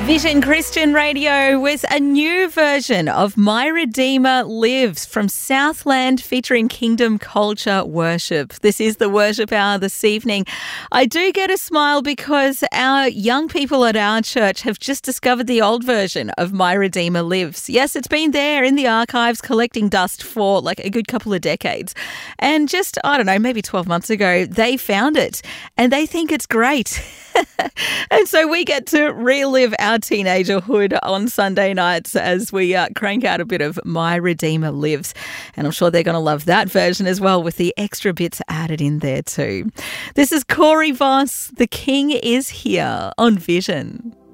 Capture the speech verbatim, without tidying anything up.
Vision Christian Radio with a new version of My Redeemer Lives from Southland featuring Kingdom Culture Worship. This is the worship hour this evening. I do get a smile because our young people at our church have just discovered the old version of My Redeemer Lives. Yes, it's been there in the archives collecting dust for like a good couple of decades. And just, I don't know, maybe twelve months ago, they found it and they think it's great. And so we get to relive our teenagerhood on Sunday nights as we uh, crank out a bit of My Redeemer Lives. And I'm sure they're going to love that version as well with the extra bits added in there too. This is Corey Voss. The King is here on Vision.